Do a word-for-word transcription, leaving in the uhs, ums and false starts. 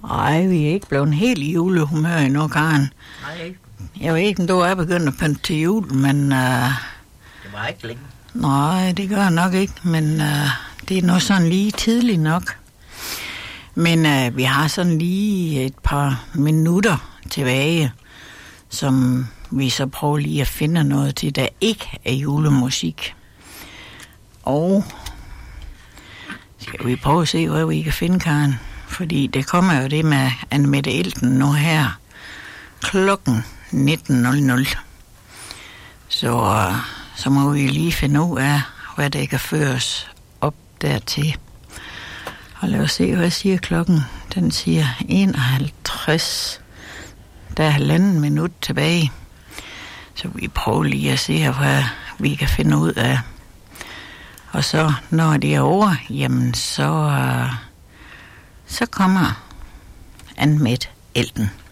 Nej, vi er ikke blevet helt i julehumør endnu, Karen. Nej. Jeg ved ikke, om du er begyndt at pynte til jul, men... Uh... Det var ikke længe. Nej, det gør jeg nok ikke, men uh, det er nok sådan lige tidligt nok. Men uh, vi har sådan lige et par minutter tilbage, som vi så prøver lige at finde noget til, der ikke er julemusik. Og skal vi prøve at se, hvad vi kan finde, Karen? Fordi det kommer jo det med Anne-Mette Elten nu her klokken nitten nul nul. Så, uh, så må vi lige finde ud af, hvad der kan føres op dertil. Og lad os se, hvad siger klokken. Den siger enoghalvtreds. Der er halvanden minut tilbage. Så vi prøver lige at se, hvad vi kan finde ud af. Og så, når det er over, jamen så, uh, så kommer Anne-Mette Elten.